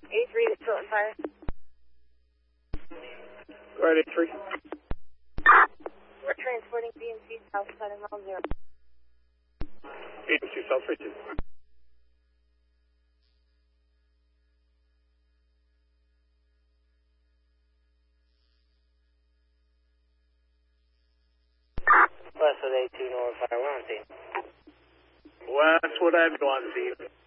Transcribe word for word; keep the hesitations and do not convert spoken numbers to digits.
A three to Tilton Fire. Go ahead, A three. We're transporting B M C south side of Mile Zero. B M C South three two. Westwood A two North Fire, we're on scene. Westwood Avenue on scene.